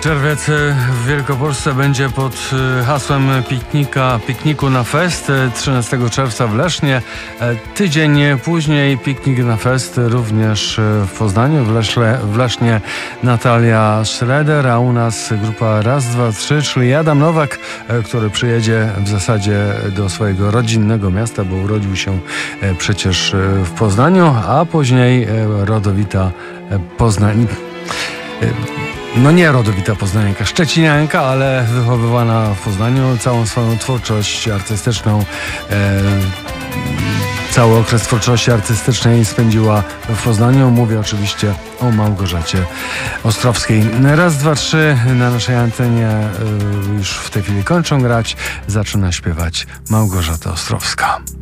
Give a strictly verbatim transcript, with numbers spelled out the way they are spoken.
Czerwiec w Wielkopolsce będzie pod hasłem piknika, pikniku na fest trzynastego czerwca w Lesznie. Tydzień później piknik na fest również w Poznaniu, w, Leszle, w Lesznie Natalia Schroeder, a u nas grupa Raz, Dwa, Trzy, czyli Adam Nowak, który przyjedzie w zasadzie do swojego rodzinnego miasta, bo urodził się przecież w Poznaniu, a później rodowita Poznań. No nie rodowita poznanianka, szczecinianka, ale wychowywana w Poznaniu. Całą swoją twórczość artystyczną, e, cały okres twórczości artystycznej spędziła w Poznaniu. Mówię oczywiście o Małgorzacie Ostrowskiej. Raz, dwa, trzy na naszej antenie e, już w tej chwili kończą grać. Zaczyna śpiewać Małgorzata Ostrowska.